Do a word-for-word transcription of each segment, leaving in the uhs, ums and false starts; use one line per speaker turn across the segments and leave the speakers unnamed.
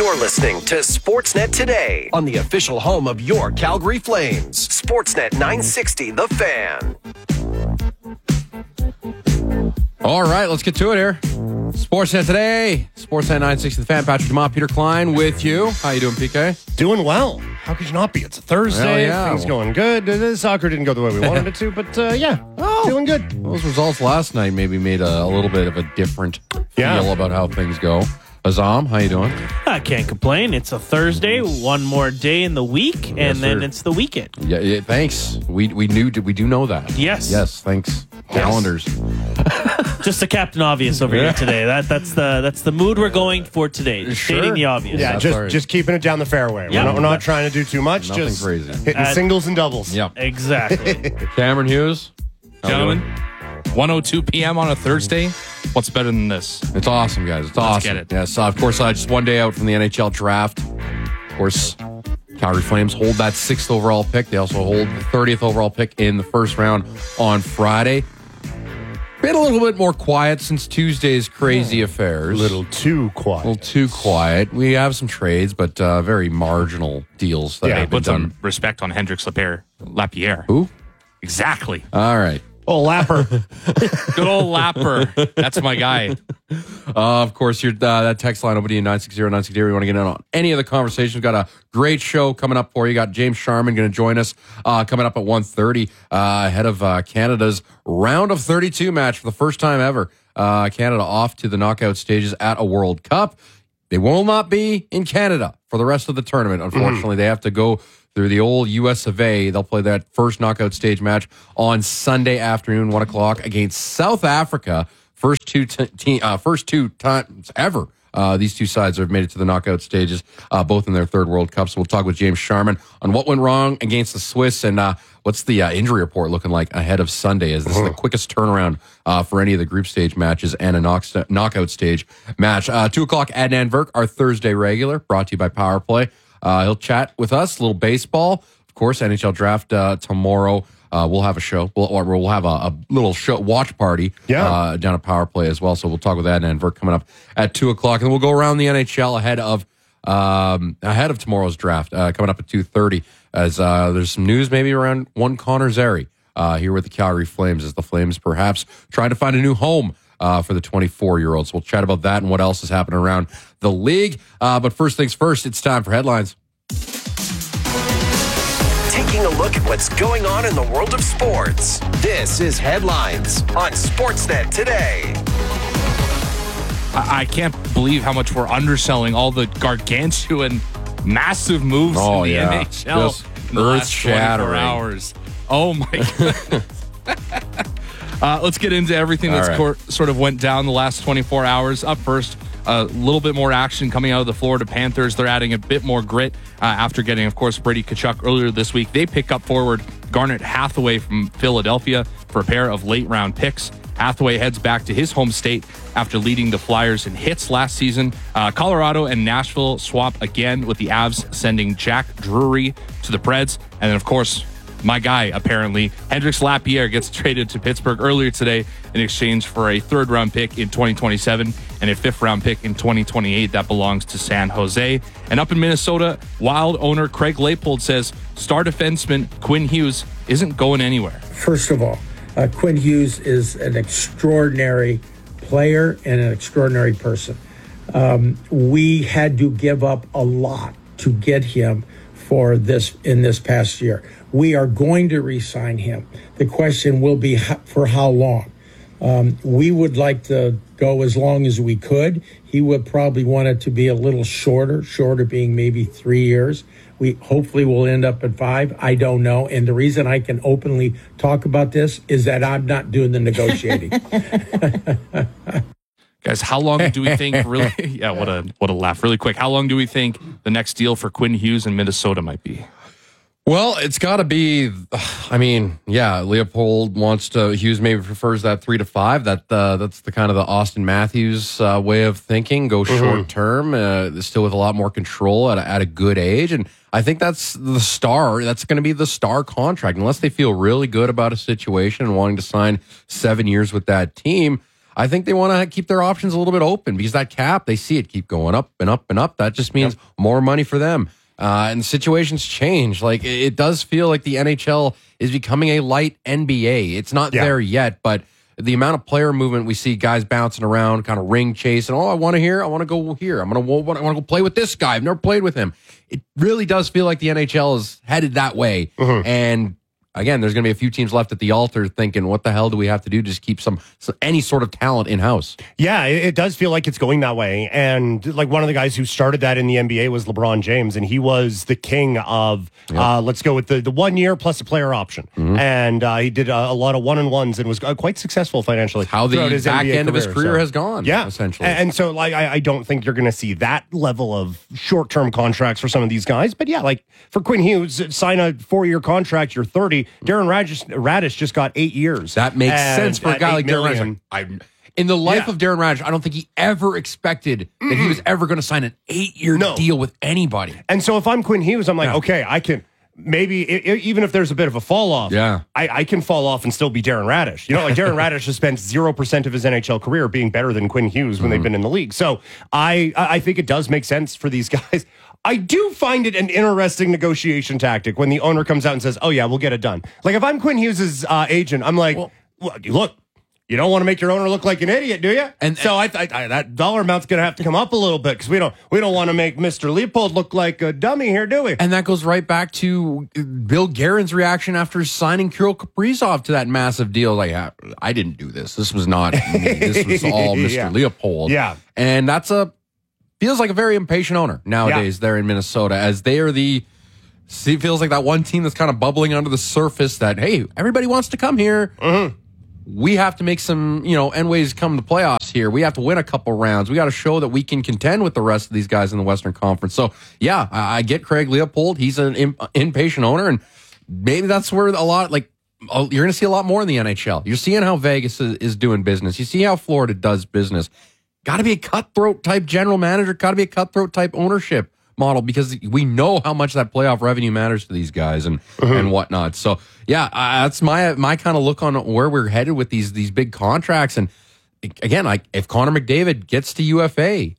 You're listening to Sportsnet Today on the official home of your Calgary Flames. Sportsnet nine sixty, The Fan.
All right, let's get to it here. Sportsnet Today, Sportsnet nine sixty, The Fan. Patrick Dumont, Peter Klein with you. How you doing, P K?
Doing well. How could you not be? It's a Thursday.
Well, yeah.
Things going good. The soccer didn't go the way we wanted it to, but uh, yeah,
Oh.
doing good.
Those results last night maybe made a, a little bit of a different
Yeah.
feel about how things go. Azam, how you doing?
I can't complain. It's a Thursday, one more day in the week, and
Yes,
then
sir.
it's the weekend.
Yeah, yeah, thanks. We we knew we do know that.
Yes.
Yes, thanks. Calendars.
Just the Captain Obvious over
Yeah.
here today. That that's the that's the mood we're going for today. Just
Sure.
Stating the obvious.
Yeah,
That's
just
all right.
just keeping it down the fairway.
Yeah.
We're, not, we're not trying to do too much.
Nothing
just
crazy.
hitting
Uh,
singles and doubles.
Yeah.
Exactly.
Cameron Hughes? How we
Gentlemen,
doing?
one oh two p.m. on a Thursday. What's better than this?
It's awesome, guys. It's awesome.
get it.
Yes, uh, of course, uh, just one day out from the N H L draft. Of course, Calgary Flames hold that sixth overall pick. They also hold the thirtieth overall pick in the first round on Friday. Been a little bit more quiet since Tuesday's crazy affairs.
A little too quiet.
A little too quiet. We have some trades, but uh, very marginal deals that
Yeah,
have been
Put some
done.
respect on Hendrix Lapierre. Lapierre.
Who?
Exactly.
All right.
Oh, Lapper.
Good old Lapper. That's my guy.
Uh, of course, your uh, that text line, O B D nine six zero nine six zero. You want to get in on any of the conversation? We've got a great show coming up for you. Got James Sharman going to join us uh, coming up at one thirty uh, ahead of uh, Canada's round of thirty-two match for the first time ever. Uh, Canada off to the knockout stages at a World Cup. They will not be in Canada for the rest of the tournament. Unfortunately, they have to go through the old U S of A. They'll play that first knockout stage match on Sunday afternoon, one o'clock against South Africa. First two t- te- uh, first two times ever. Uh, these two sides have made it to the knockout stages, uh, both in their third World Cup. So we'll talk with James Sharman on what went wrong against the Swiss and uh, what's the uh, injury report looking like ahead of Sunday, as this is the quickest turnaround uh, for any of the group stage matches and a knock- knockout stage match. Uh, two o'clock, Adnan Virk, our Thursday regular, brought to you by Power Play. Uh, he'll chat with us, a little baseball. Of course, N H L draft uh, tomorrow. Uh, we'll have a show. We'll, or we'll have a, a little show watch party
Yeah.
uh, down at Power Play as well. So we'll talk with Adnan Virk coming up at two o'clock. And then we'll go around the N H L ahead of um, ahead of tomorrow's draft uh, coming up at two thirty, as uh, there's some news maybe around one Connor Zary uh, here with the Calgary Flames, as the Flames perhaps trying to find a new home Uh, for the twenty-four-year-olds. We'll chat about that and what else is happening around the league. Uh, but first things first, it's time for headlines.
Taking a look at what's going on in the world of sports. This is Headlines on Sportsnet Today.
I, I can't believe how much we're underselling all the gargantuan, massive moves
Oh,
in the
yeah.
N H L
Just
in the last twenty-four
earth-shattering.
hours. Oh, my goodness. Uh, let's get into everything
All
that's
right.
cor- sort of went down the last twenty-four hours. Up first, a little bit more action coming out of the Florida Panthers. They're adding a bit more grit uh, after getting, of course, Brady Tkachuk earlier this week. They pick up forward Garnet Hathaway from Philadelphia for a pair of late-round picks. Hathaway heads back to his home state after leading the Flyers in hits last season. Uh, Colorado and Nashville swap again, with the Avs sending Jack Drury to the Preds. And then, of course, my guy, apparently, Hendrix Lapierre gets traded to Pittsburgh earlier today in exchange for a third-round pick in twenty twenty-seven and a fifth-round pick in twenty twenty-eight that belongs to San Jose. And up in Minnesota, Wild owner Craig Leipold says star defenseman Quinn Hughes isn't going anywhere.
First of all, uh, Quinn Hughes is an extraordinary player and an extraordinary person. Um, we had to give up a lot to get him for this in this past year. We are going to re-sign him. The question will be how, for how long. Um, we would like to go as long as we could. He would probably want it to be a little shorter, shorter being maybe three years. We hopefully will end up at five. I don't know. And the reason I can openly talk about this is that I'm not doing the negotiating.
Guys, how long do we think really yeah, what a what a laugh. Really quick. How long do we think the next deal for Quinn Hughes in Minnesota might be?
Well, it's got to be, I mean, yeah, Leopold wants to, Hughes maybe prefers that three to five. That uh, That's the kind of the Austin Matthews uh, way of thinking. Go
Mm-hmm.
short term, uh, still with a lot more control at a, at a good age. And I think that's the star. That's going to be the star contract. Unless they feel really good about a situation and wanting to sign seven years with that team, I think they want to keep their options a little bit open because that cap, they see it keep going up and up and up. That just means yep. more money for them. Uh, and the situations change. Like, it, it does feel like the N H L is becoming a light N B A. It's not yeah. there yet, but the amount of player movement we see, guys bouncing around, kind of ring chasing. Oh, I want to hear. I want to go here. I'm gonna. I want to go play with this guy. I've never played with him. It really does feel like the N H L is headed that way. Mm-hmm. And again, there's going to be a few teams left at the altar thinking, "What the hell do we have to do to just keep some, some any sort of talent in house?"
Yeah, it, it does feel like it's going that way. And like one of the guys who started that in the N B A was LeBron James, and he was the king of yep. uh, let's go with the, the one year plus a player option. Mm-hmm. And uh, he did a, a lot of one and ones and was uh, quite successful financially.
How the
his
back
N B A
end
career,
of his career
so.
has gone,
yeah,
essentially.
And, and so, like, I, I don't think you're going to see that level of short term contracts for some of these guys. But yeah, like for Quinn Hughes, sign a four year contract. You're thirty. Darren Radish. Radish just got eight years.
That makes sense for a guy like Darren Radish. I, in the life
yeah.
of Darren Radish, I don't think he ever expected mm-hmm. that he was ever going to sign an eight-year no. deal with anybody.
And so if I'm Quinn Hughes, I'm like, yeah. okay, I can maybe it, even if there's a bit of a fall off,
yeah.
I, I can fall off and still be Darren Radish. You know, like Darren Radish has spent zero percent of his N H L career being better than Quinn Hughes when mm-hmm. they've been in the league. So I I think it does make sense for these guys. I do find it an interesting negotiation tactic when the owner comes out and says, "Oh yeah, we'll get it done." Like if I'm Quinn Hughes' uh, agent, I'm like, well, well, "Look, you don't want to make your owner look like an idiot, do you?" And so I, I, I that dollar amount's going to have to come up a little bit because we don't we don't want to make Mister Leopold look like a dummy here, do we?
And that goes right back to Bill Guerin's reaction after signing Kirill Kaprizov to that massive deal. Like, I didn't do this. This was not me. This was all Mister
yeah.
Leopold.
Yeah,
and that's a. Feels like a very impatient owner nowadays yeah. there in Minnesota, as they are the, see, feels like that one team that's kind of bubbling under the surface that, hey, everybody wants to come here. Mm-hmm. We have to make some, you know, N-ways come to playoffs here. We have to win a couple rounds. We got to show that we can contend with the rest of these guys in the Western Conference. So, yeah, I, I get Craig Leopold. He's an imp- impatient owner, and maybe that's where a lot, like, you're going to see a lot more in the N H L. You're seeing how Vegas is, is doing business. You see how Florida does business. Got to be a cutthroat type general manager, got to be a cutthroat type ownership model because we know how much that playoff revenue matters to these guys and mm-hmm. and whatnot. So, yeah, uh, that's my my kind of look on where we're headed with these these big contracts. And again, like if Connor McDavid gets to U F A,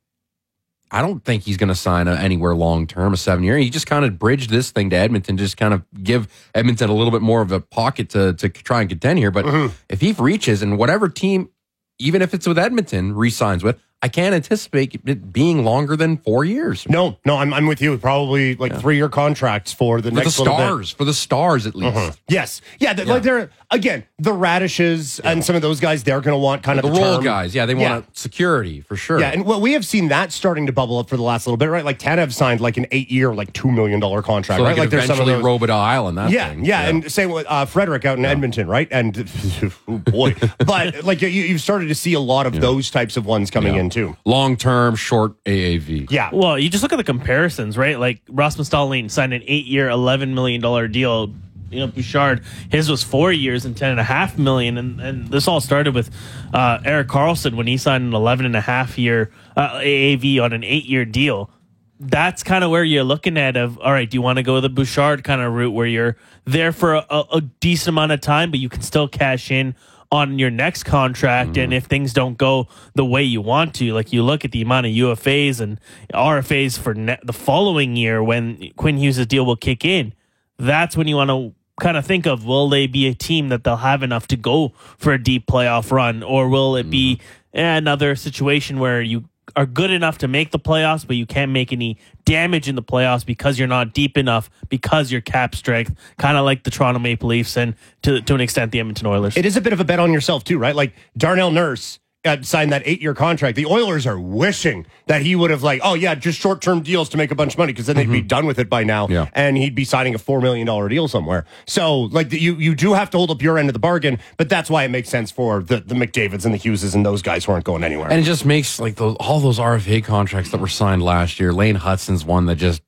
I don't think he's going to sign a, anywhere long term, a seven year. He just kind of bridged this thing to Edmonton, just kind of give Edmonton a little bit more of a pocket to to try and contend here. But mm-hmm. if he reaches and whatever team, even if it's with Edmonton, re-signs with, I can't anticipate it being longer than four years.
No, no, I'm I'm with you. Probably like yeah. three-year contracts for the
for
next
the
little
stars,
bit.
for the stars at least.
Uh-huh. Yes, yeah, the, yeah. Like they're again the Radishes yeah. and some of those guys. They're going to want kind
the
of the
role
term.
guys. Yeah, they want
yeah.
security for sure.
Yeah, and well, we have seen that starting to bubble up for the last little bit, right? Like Tanev signed like an eight-year, like two million dollar contract,
so
right? Like
there's some of those Robidas Island. That
yeah,
thing.
yeah,
yeah,
and same with uh, Frederick out in yeah. Edmonton, right? And oh boy, but like you, you've started to see a lot of yeah. those types of ones coming
yeah.
in too.
Long term, short A A V.
Yeah.
Well, you just look at the comparisons, right? Like Rasmus Dahlin signed an eight-year, eleven million dollar deal. You know, Bouchard, his was four years and ten and a half million, and and this all started with uh, Erik Karlsson when he signed an eleven and a half year uh, A A V on an eight-year deal. That's kind of where you're looking at. Of all right, do you want to go the Bouchard kind of route where you're there for a, a decent amount of time, but you can still cash in on your next contract, mm-hmm. and if things don't go the way you want to, like you look at the amount of U F As and R F As for ne- the following year when Quinn Hughes' deal will kick in, that's when you want to kind of think of, will they be a team that they'll have enough to go for a deep playoff run, or will it be another situation where you are good enough to make the playoffs, but you can't make any damage in the playoffs because you're not deep enough, because your cap strength, kind of like the Toronto Maple Leafs and to to an extent the Edmonton Oilers.
It is a bit of a bet on yourself too, right? Like Darnell Nurse uh, signed that eight-year contract. The Oilers are wishing that he would have like, oh yeah, just short-term deals to make a bunch of money because then they'd mm-hmm. be done with it by now,
yeah.
and he'd be signing a four million dollar deal somewhere. So like you you do have to hold up your end of the bargain, but that's why it makes sense for the, the McDavids and the Hugheses and those guys who aren't going anywhere.
And it just makes like those, all those R F A contracts that were signed last year. Lane Hutson's one that just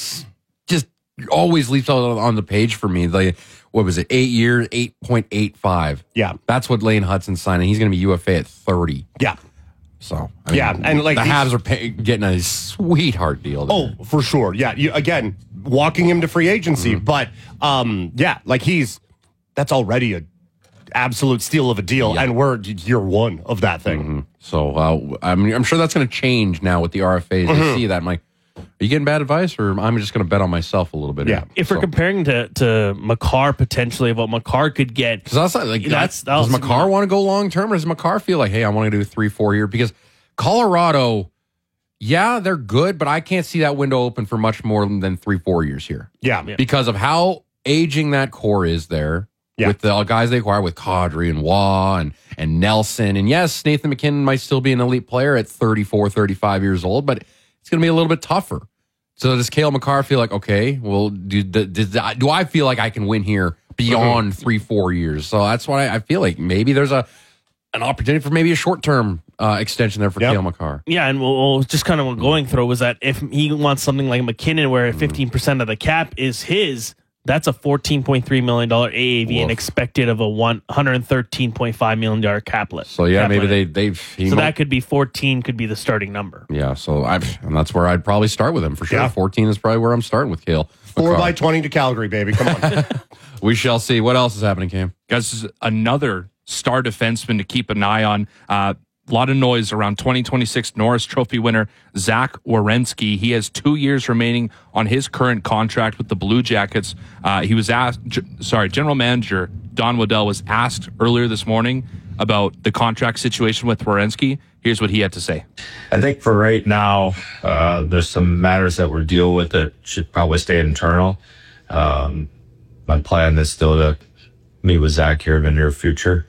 just always leaps out on the page for me. Like, what was it? Eight years, eight point eight five.
Yeah,
that's what Lane Hutson's signing. He's going to be U F A at thirty.
Yeah.
So I mean,
yeah, and like
the Habs are pay, getting a sweetheart deal there.
Oh, for sure. Yeah, you, again, walking him to free agency, mm-hmm. but um, yeah, like he's that's already a absolute steal of a deal,
Yeah.
and we're year one of that thing.
Mm-hmm. So uh, I mean, I'm sure that's going to change now with the R F As.
Mm-hmm.
They see that. I'm like, are you getting bad advice, or I'm just going to bet on myself a little bit?
Yeah.
here?
If
So-
we're comparing to to McCarr potentially what McCarr could get,
Because that's like,
That's-
that,
that
does
was-
McCarr want to go long term, or does McCarr feel like, hey, I want to do a three, four year? Because Colorado, yeah, they're good, but I can't see that window open for much more than three, four years here
Yeah.
because of how aging that core is there.
Yeah.
With the guys they acquire with Kadri and Waugh and, and Nelson. And yes, Nathan McKinnon might still be an elite player at thirty-four, thirty-five years old, but it's going to be a little bit tougher. So does Cale McCarr feel like, okay, well, do, do, do I feel like I can win here beyond mm-hmm. three, four years? So that's why I feel like maybe there's a an opportunity for maybe a short-term uh, extension there for
Yep.
Cale McCarr.
yeah, and we'll, we'll just kind of going through was that if he wants something like McKinnon, where fifteen percent of the cap is his, that's a fourteen point three million dollars A A V
Woof.
and expected of a one hundred thirteen point five million dollars cap list.
So yeah,
cap
maybe
limit.
they they've he
So
might-
that could be fourteen, could be the starting number.
yeah. So I and that's where I'd probably start with him for sure.
Yeah.
fourteen is probably where I'm starting with Cale.
Four
McCarr.
by twenty to Calgary, baby. Come on.
We shall see. What else is happening, Cam?
Guys, this is another star defenseman to keep an eye on. Uh, a lot of noise around twenty twenty-six Norris Trophy winner Zach Werenski. He has two years remaining on his current contract with the Blue Jackets. Uh, he was asked, G- sorry, General Manager Don Waddell was asked earlier this morning about the contract situation with Werenski. Here's what he had to say.
I think for right now, uh, there's some matters that we're dealing with that should probably stay internal. Um, my plan is still to meet with Zach here in the near future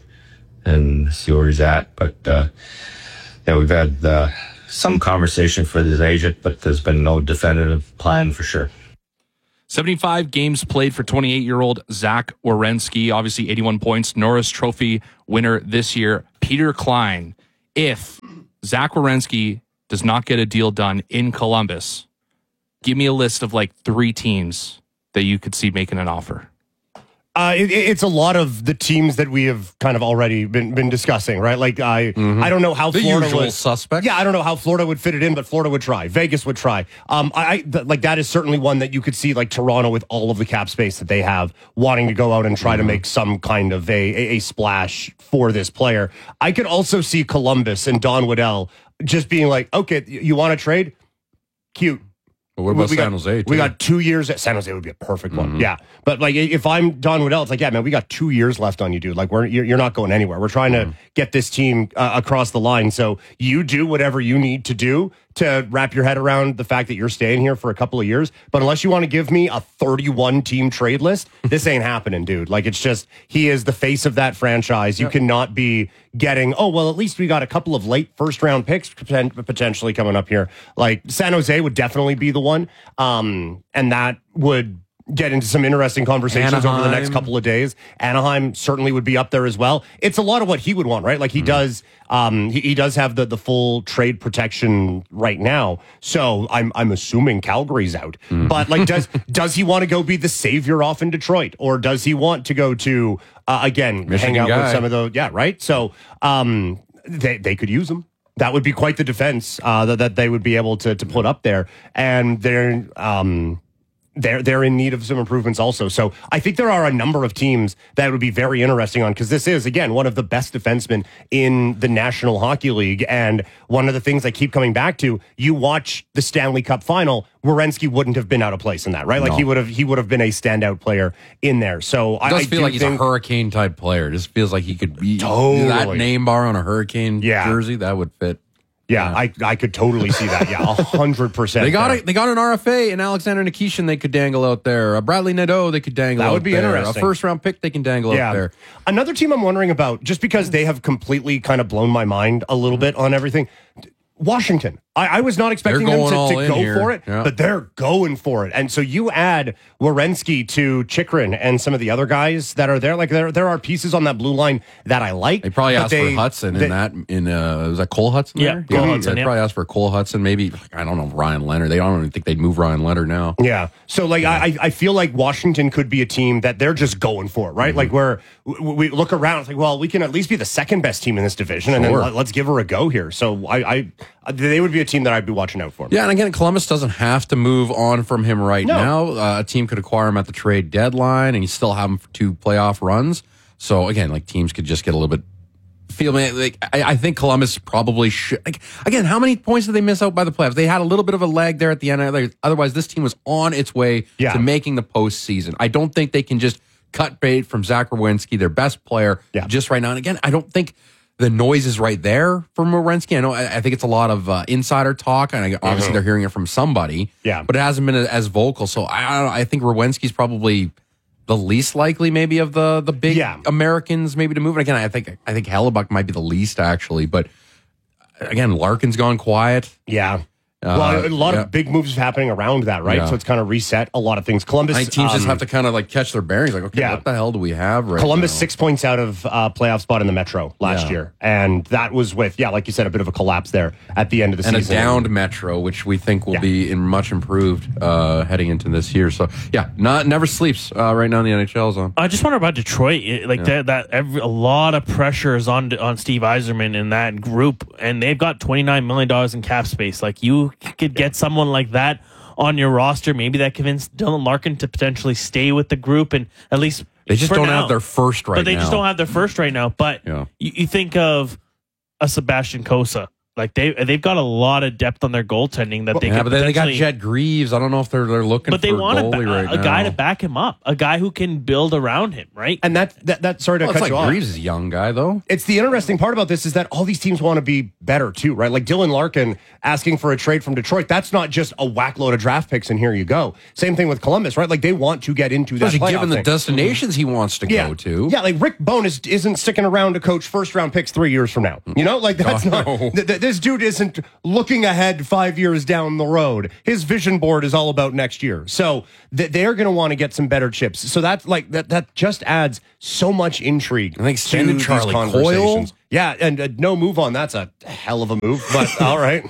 and see where he's at. But uh, yeah, we've had uh, some conversation for his agent, but there's been no definitive plan for sure.
seventy-five games played for twenty-eight-year-old Zach Werenski. Obviously, eighty-one points. Norris Trophy winner this year. Peter Klein. If Zach Werenski does not get a deal done in Columbus, give me a list of like three teams that you could see making an offer.
Uh, it, it's a lot of the teams that we have kind of already been been discussing, right? Like I, I don't know how
The
Florida
usual
would,
suspects.
Yeah, I don't know how Florida would fit it in, but Florida would try. Vegas would try. Um, I, I th- like that is certainly one that you could see, like Toronto with all of the cap space that they have, wanting to go out and try to make some kind of a, a a splash for this player. I could also see Columbus and Don Waddell just being like, okay, you want to trade? Cute.
But what about
we
San
got,
Jose?
We
too?
got two years. At San Jose would be a perfect one. Yeah, but like if I'm Don Waddell, it's like, yeah, man, we got two years left on you, dude. Like we're you're, you're not going anywhere. We're trying to get this team uh, across the line. So you do whatever you need to do to wrap your head around the fact that you're staying here for a couple of years. But unless you want to give me a thirty-one team trade list, this ain't happening, dude. Like it's just he is the face of that franchise. You cannot be getting, oh, well, at least we got a couple of late first round picks poten- potentially coming up here. Like San Jose would definitely be the one. Um, and that would get into some interesting conversations over the next
Anaheim.
couple of days. Anaheim certainly would be up there as well. It's a lot of what he would want, right? Like he does, um, he, he does have the, the full trade protection right now. So I'm, I'm assuming Calgary's out, but like, does, does he want to go be the savior off in Detroit, or does he want to go to, uh, again,
Michigan
hang out
guy.
with some of the, yeah, right. So, um, they, they could use him. That would be quite the defense, uh, that, that they would be able to, to put up there. And they're, um, they're they're in need of some improvements also. So I think there are a number of teams that would be very interesting on, because this is, again, one of the best defensemen in the National Hockey League. And one of the things I keep coming back to, you watch the Stanley Cup final, Werenski wouldn't have been out of place in that, right? Like
No.
he would have he would have been a standout player in there. So
It
I,
does
I
feel
do
like he's
think,
a hurricane type player. It just feels like he could be
Totally.
that name bar on a hurricane
Yeah.
jersey. That would fit.
yeah, I I could totally see that. Yeah, a hundred percent.
They got
there.
it. They got an R F A and Alexander Nikishin. They could dangle out there. A Bradley Nadeau. They could dangle.
That
out
would be
there.
interesting.
A first round pick. They can dangle
Yeah.
out there.
Another team I'm wondering about, just because they have completely kind of blown my mind a little bit on everything. Washington. I, I was not expecting them
going
to,
all
to
in
go
here.
for it,
Yeah.
but they're going for it. And so you add Werenski to Chikrin and some of the other guys that are there. Like there, there are pieces on that blue line that I like.
They probably
but
asked
they-
for Hudson
they-
in that. In uh, was that Cole Hudson?
Yeah,
there?
Cole Hudson,
They
yeah.
probably asked for Cole Hudson. Maybe I don't know Ryan Leonard. They don't even think they'd move Ryan Leonard now.
Yeah. So like I I feel like Washington could be a team that they're just going for it, right?
Mm-hmm.
Like where w- we look around, it's like, well, we can at least be the second best team in this division, and then
Sure.
let, let's give her a go here. So I, I they would be a team that I'd be watching out for.
Yeah, and again, Columbus doesn't have to move on from him right
No.
now. Uh, a team could acquire him at the trade deadline, and you still have him for two playoff runs. So again, like teams could just get a little bit feel like I, I think Columbus probably should. Like, again, how many points did they miss out by the playoffs? They had a little bit of a lag there at the end. Otherwise, this team was on its way
yeah.
to making the postseason. I don't think they can just cut bait from Zach Werenski, their best player,
yeah.
just right now. And again, I don't think the noise is right there from Werenski. I know. I, I think it's a lot of uh, insider talk, and I, obviously mm-hmm. they're hearing it from somebody.
Yeah,
but it hasn't been as vocal. So I, I, don't know, I think Werenski's probably the least likely, maybe, of the the big
yeah.
Americans, maybe to move. And again, I think I think Hellebuck might be the least actually, but again, Larkin's gone quiet.
Yeah.
Uh,
well, a lot
yeah.
of big moves happening around that, right?
Yeah.
So it's kind of reset a lot of things. Columbus
I think teams
um,
just have to kind of like catch their bearings. Like, okay,
yeah.
what the hell do we have right
Columbus
now?
six points out of uh, playoff spot in the Metro last
Yeah.
year, and that was with yeah, like you said, a bit of a collapse there at the end of the
and
season.
a downed Metro, which we think will
Yeah.
be in much improved uh, heading into this year. So yeah, not never sleeps uh, right now in the N H L zone.
I just wonder about Detroit. It- Like
Yeah.
that, that every, a lot of pressure is on on Steve Yzerman in that group, and they've got twenty nine million dollars in cap space. Like you could get someone like that on your roster. Maybe that convinced Dylan Larkin to potentially stay with the group and at least
They just
for
don't
now.
have their first right now.
But they just don't have their first right now. But
Yeah.
you, you think of a Sebastian Cossa. Like they they've got a lot of depth on their goaltending that they
yeah,
can
but then they got
potentially-
Jet Greaves. I don't know if they're they're looking
But
for
they want
a
a,
goalie
ba-
right
a
now.
guy to back him up, a guy who can build around him, right?
and that that, that sorry to
Well,
cut
it's like
you off.
Greaves is a young guy though.
It's the interesting part about this is that all these teams want to be better too, right? Like Dylan Larkin asking for a trade from Detroit. That's not just a whack load of draft picks and here you go. Same thing with Columbus, right? Like they want to get into that
Especially
playoff
given the
thing.
destinations he wants to
yeah.
go to.
Yeah, like Rick Bowness isn't sticking around to coach first round picks three years from now. You know, like that's
Oh,
not.
no.
Th- th- this dude isn't looking ahead five years down the road. His vision board is all about next year. So th- they're going to want to get some better chips. So that's like that. That just adds so much intrigue.
I think
to
extended
these
Charlie
conversations.
Coyle.
Yeah, and uh, no move on. That's a hell of a move. But all right.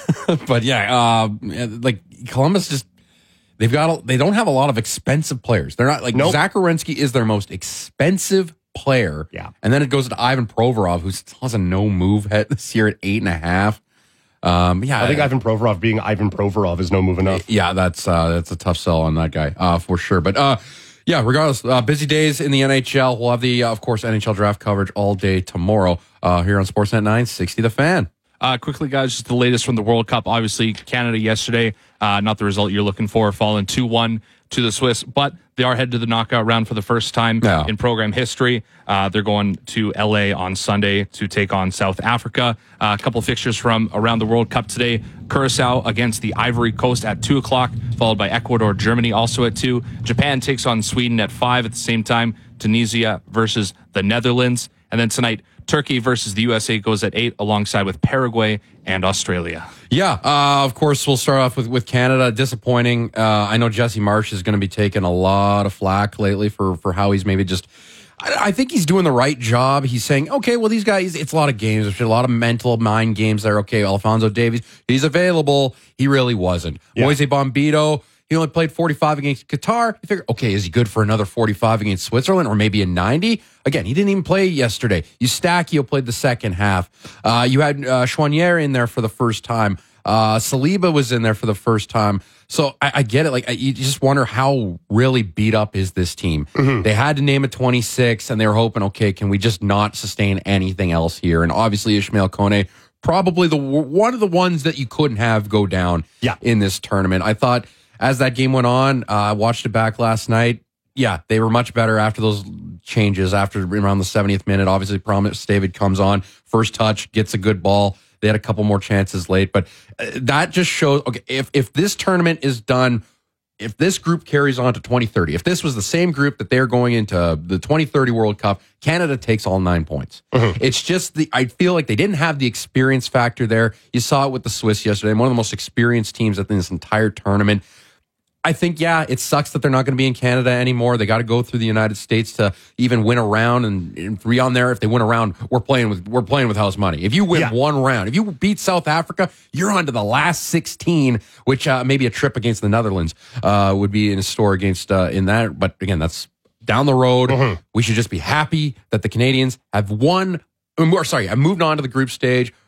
But yeah, uh, like Columbus just they've got a, they don't have a lot of expensive players. They're not like
Nope.
Zach Werenski is their most expensive player.
Yeah.
And then it goes to Ivan Provorov, who still has a no move head this year at eight and a half. Um, yeah,
I think Ivan Provorov being Ivan Provorov is no move enough.
Yeah, that's uh, that's a tough sell on that guy uh, for sure. But uh, yeah, regardless, uh, busy days in the N H L. We'll have the uh, of course N H L draft coverage all day tomorrow uh, here on Sportsnet nine sixty The Fan.
Uh, quickly, guys, just the latest from the World Cup. Obviously, Canada yesterday, uh, not the result you're looking for, falling two one to the Swiss, but they are headed to the knockout round for the first time
Yeah.
in program history. Uh, they're going to L A on Sunday to take on South Africa. Uh, a couple of fixtures from around the World Cup today. Curacao against the Ivory Coast at two o'clock, followed by Ecuador, Germany also at two. Japan takes on Sweden at five at the same time. Tunisia versus the Netherlands. And then tonight, Turkey versus the U S A goes at eight, alongside with Paraguay and Australia.
Yeah, uh, of course, we'll start off with, with Canada. Disappointing. Uh, I know Jesse Marsh is going to be taking a lot of flack lately for, for how he's maybe just... I, I think he's doing the right job. He's saying, okay, well, these guys, it's a lot of games. There's a lot of mental mind games there. Okay, Alphonso Davies, he's available. He really wasn't.
Yeah.
Moise Bombito, he only played forty-five against Qatar. You figure, okay, is he good for another forty-five against Switzerland or maybe a ninety? Again, he didn't even play yesterday. Eustachio played the second half. Uh, you had uh, Chouanier in there for the first time. Uh, Saliba was in there for the first time. So I, I get it. Like I, you just wonder how really beat up is this team.
Mm-hmm.
They had to name a twenty-six, and they were hoping, okay, can we just not sustain anything else here? And obviously, Ishmael Kone, probably the one of the ones that you couldn't have go down
Yeah.
in this tournament. I thought as that game went on, uh, I watched it back last night. Yeah, they were much better after those changes. After around the seventieth minute, obviously, Promise David comes on, first touch, gets a good ball. They had a couple more chances late, but uh, that just shows, okay, if, if this tournament is done, if this group carries on to twenty thirty, if this was the same group that they're going into the twenty thirty World Cup, Canada takes all nine points.
Mm-hmm.
It's just the, I feel like they didn't have the experience factor there. You saw it with the Swiss yesterday, one of the most experienced teams in this entire tournament. I think, yeah, it sucks that they're not going to be in Canada anymore. They got to go through the United States to even win a round, and, and three on there. If they win a round, we're playing with we're playing with house money. If you win
Yeah.
one round, if you beat South Africa, you're on to the last sixteen, which uh, maybe a trip against the Netherlands uh, would be in a store against uh, in that. But again, that's down the road. We should just be happy that the Canadians have won. Or sorry, have moved on to the group stage.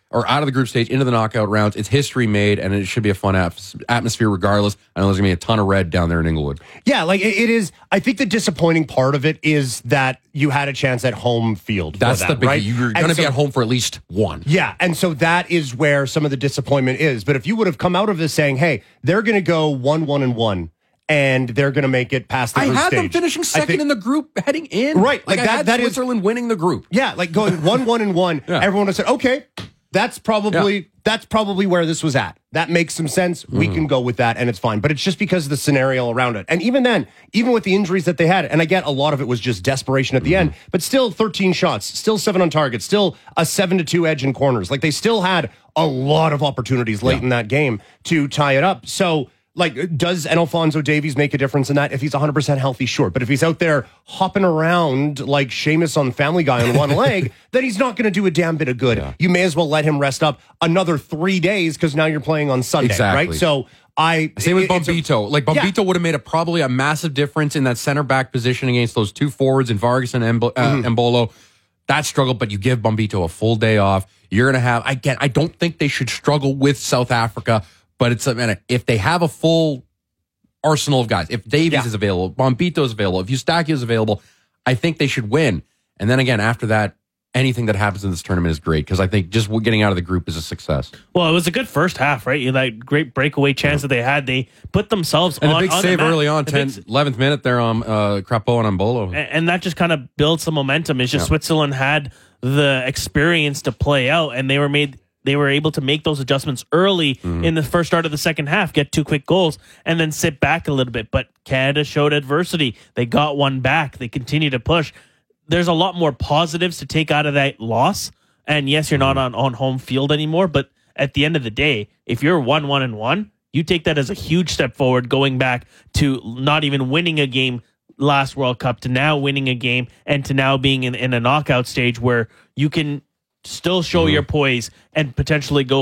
or out of the group stage into the knockout rounds. It's history made, and it should be a fun atmos- atmosphere regardless. I know there's going to be a ton of red down there in Inglewood.
Yeah, like it, it is. I think the disappointing part of it is that you had a chance at home field. for
That's
that,
the big.
right?
You're
And
going to
so-
be at home for at least one.
Yeah, and so that is where some of the disappointment is. But if you would have come out of this saying, "Hey, they're going to go one, one, and one," and they're going to make it past the
I
group
had
stage,
them finishing
I
second
think-
in the group heading in.
Right,
Like,
like
I
that-
had
that is-
Switzerland winning the group.
Yeah, like going one, one, and one.
Yeah.
Everyone has said, "Okay, that's probably
Yeah.
that's probably where this was at. That makes some sense.
Mm-hmm.
We can go with that, and it's fine." But it's just because of the scenario around it. And even then, even with the injuries that they had, and I get a lot of it was just desperation at the
Mm-hmm.
end, but still thirteen shots, still seven on target, still a seven to two edge in corners. Like they still had a lot of opportunities late
Yeah.
in that game to tie it up. So. Like, does an Alphonso Davies make a difference in that? If he's one hundred percent healthy, sure. But if he's out there hopping around like Seamus on Family Guy on one leg, then he's not going to do a damn bit of good.
Yeah.
You may as well let him rest up another three days because now you're playing on Sunday,
Exactly.
right? So I...
Same with
it- it's a-
Bombito. Like Bombito
Yeah.
would have made a probably a massive difference in that center back position against those two forwards in Vargas and Embo- uh,
Mm-hmm.
Embolo. That struggle, but you give Bombito a full day off. You're going to have, I get, I don't think they should struggle with South Africa, but it's a minute. If they have a full arsenal of guys, if Davies
Yeah.
is available, Bombito is available, if Eustachio is available, I think they should win. And then again, after that, anything that happens in this tournament is great because I think just getting out of the group is a success.
Well, it was a good first half, right? That great breakaway chance that they had. They put themselves
And
on
the big
on
save
map.
early on,
The
ten,
big-
eleventh minute there on uh, Crapo and Embolo.
and, and that just kind of builds some momentum. It's just
Yeah.
Switzerland had the experience to play out, and they were made. They were able to make those adjustments early
Mm-hmm.
in the first start of the second half, get two quick goals, and then sit back a little bit. But Canada showed adversity. They got one back. They continue to push. There's a lot more positives to take out of that loss. And yes, you're not on, on home field anymore, but at the end of the day, if you're one, one, and one, you take that as a huge step forward going back to not even winning a game last World Cup to now winning a game and to now being in, in a knockout stage where you can still show your poise and potentially go